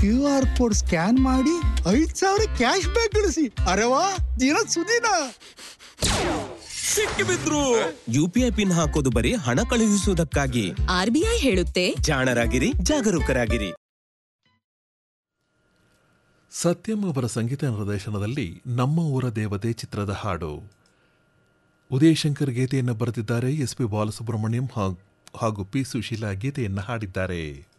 QR code scan ಮಾಡಿ 5,000 cash back ಗಳಿಸಿ. ಅರೆ ವಾ, ದಿನ ಸುದಿನ ಸಿಕ್ಕಿಬಿದ್ರು. UPI ಪಿನ್ ಹಾಕೋದು ಬರೀ ಹಣ ಕಳುಹಿಸುವುದಕ್ಕಾಗಿ. RBI ಹೇಳುತ್ತೆ, ಜಾಣರಾಗಿರಿ, ಜಾಗರೂಕರಾಗಿರಿ. ಸತ್ಯಂ ಅವರ ಸಂಗೀತ ನಿರ್ದೇಶನದಲ್ಲಿ ನಮ್ಮ ಊರ ದೇವತೆ ಚಿತ್ರದ ಹಾಡು. ಉದಯಶಂಕರ್ ಗೀತೆಯನ್ನು ಬರೆದಿದ್ದಾರೆ. SP ಬಾಲಸುಬ್ರಹ್ಮಣ್ಯಂ ಹಾಗೂ P. ಸುಶೀಲಾ ಗೀತೆಯನ್ನು ಹಾಡಿದ್ದಾರೆ.